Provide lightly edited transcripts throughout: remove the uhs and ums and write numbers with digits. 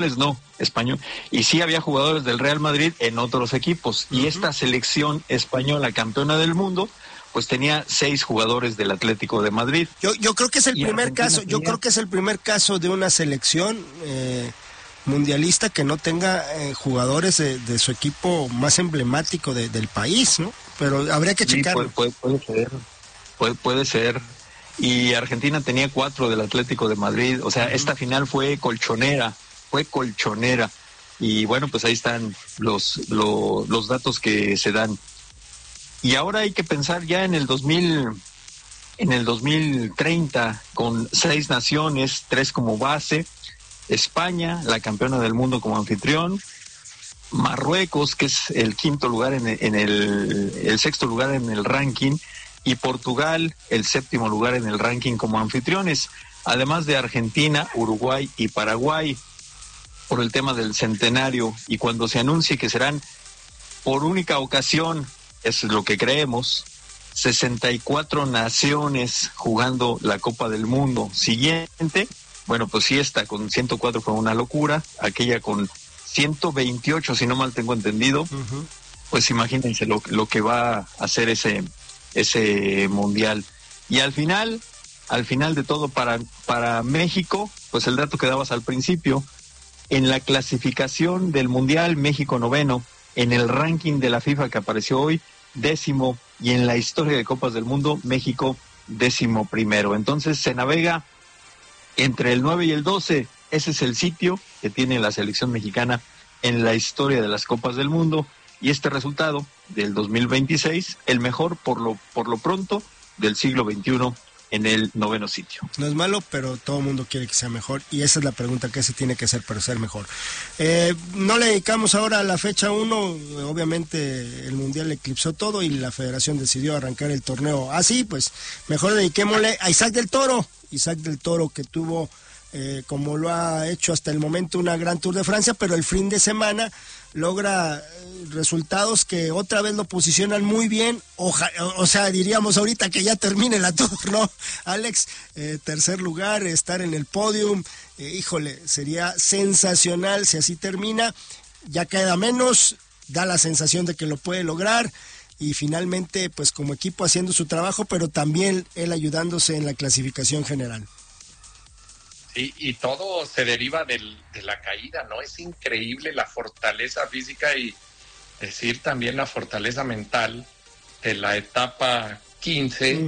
no, español, y sí había jugadores del Real Madrid en otros equipos, y esta selección española campeona del mundo, pues tenía 6 jugadores del Atlético de Madrid. Yo creo que es el primer caso, yo creo que es el primer caso de una selección mundialista que no tenga jugadores de su equipo más emblemático del país, ¿no? Pero habría que checarlo. Puede ser. Y Argentina tenía 4 del Atlético de Madrid, o sea, esta final fue colchonera. Y bueno, pues ahí están los datos que se dan. Y ahora hay que pensar ya en el 2030, con 6 naciones, 3 como base: España, la campeona del mundo como anfitrión; Marruecos, que es el quinto lugar el sexto lugar en el ranking; y Portugal, el séptimo lugar en el ranking como anfitriones, además de Argentina, Uruguay y Paraguay, por el tema del centenario. Y cuando se anuncie que serán por única ocasión, eso es lo que creemos, 64 naciones jugando la Copa del Mundo siguiente, bueno, pues sí, esta con 104 fue una locura, aquella con 128, si no mal tengo entendido, pues imagínense lo que va a hacer ese mundial. Y al final de todo, para México, pues el dato que dabas al principio: en la clasificación del mundial, México 9º; en el ranking de la FIFA que apareció hoy, 10º; y en la historia de Copas del Mundo, México 11º. Entonces se navega entre el 9 y el 12. Ese es el sitio que tiene la selección mexicana en la historia de las Copas del Mundo. Y este resultado del 2026, el mejor por lo pronto del siglo XXI, en el 9º sitio. No es malo, pero todo el mundo quiere que sea mejor, y esa es la pregunta: ¿qué se tiene que hacer para ser mejor? No le dedicamos ahora a la fecha 1, obviamente el Mundial eclipsó todo y la Federación decidió arrancar el torneo así, pues mejor dediquémosle a Isaac del Toro, que tuvo, como lo ha hecho hasta el momento, una gran Tour de Francia, pero el fin de semana logra resultados que otra vez lo posicionan muy bien. O sea, diríamos ahorita que ya termine la Tour, ¿no, Alex? Tercer lugar, estar en el podium, híjole, sería sensacional si así termina. Ya queda menos, da la sensación de que lo puede lograr, y finalmente, pues como equipo haciendo su trabajo, pero también él ayudándose en la clasificación general. Sí, y todo se deriva de la caída, ¿no? Es increíble la fortaleza física y decir también la fortaleza mental de la etapa 15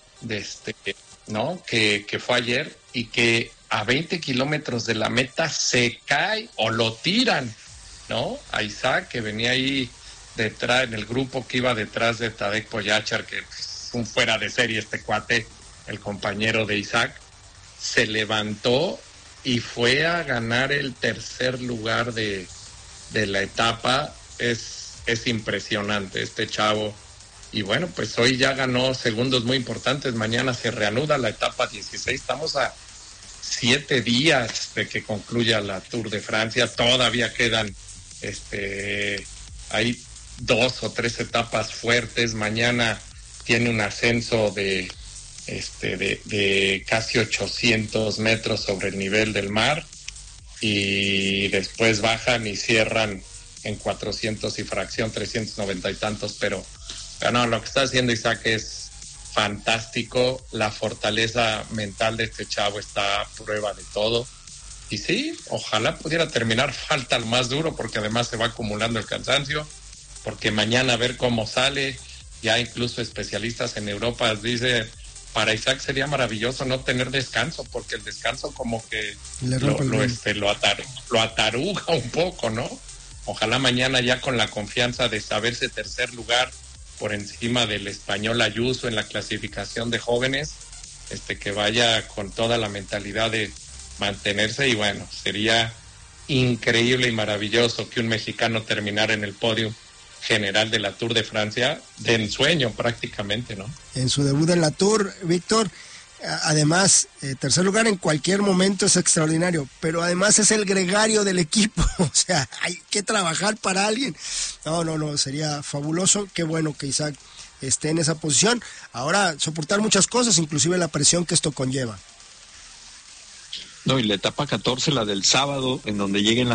¿no? Que fue ayer, y que a 20 kilómetros de la meta se cae o lo tiran, ¿no? A Isaac, que venía ahí detrás, en el grupo que iba detrás de Tadej Pogačar, que es un fuera de serie este cuate, el compañero de Isaac. Se levantó y fue a ganar el tercer lugar de la etapa. Es impresionante este chavo. Y bueno, pues hoy ya ganó segundos muy importantes. Mañana se reanuda la etapa 16. Estamos a 7 días de que concluya la Tour de Francia. Todavía quedan hay 2 o 3 etapas fuertes. Mañana tiene un ascenso de casi 800 metros sobre el nivel del mar, y después bajan y cierran en 400 y fracción, 390 y tantos, pero no, lo que está haciendo Isaac es fantástico. La fortaleza mental de este chavo está a prueba de todo, y sí, ojalá pudiera terminar. Falta lo más duro, porque además se va acumulando el cansancio, porque mañana a ver cómo sale. Ya incluso especialistas en Europa dicen, para Isaac sería maravilloso no tener descanso, porque el descanso como que lo ataruga un poco, ¿no? Ojalá mañana, ya con la confianza de saberse tercer lugar por encima del español Ayuso en la clasificación de jóvenes, que vaya con toda la mentalidad de mantenerse. Y bueno, sería increíble y maravilloso que un mexicano terminara en el podio general de la Tour de Francia, de ensueño prácticamente, ¿no? En su debut en la Tour, Víctor, además, tercer lugar en cualquier momento es extraordinario, pero además es el gregario del equipo, o sea, hay que trabajar para alguien. No, sería fabuloso. Qué bueno que Isaac esté en esa posición. Ahora, soportar muchas cosas, inclusive la presión que esto conlleva. No, y la etapa 14, la del sábado, en donde lleguen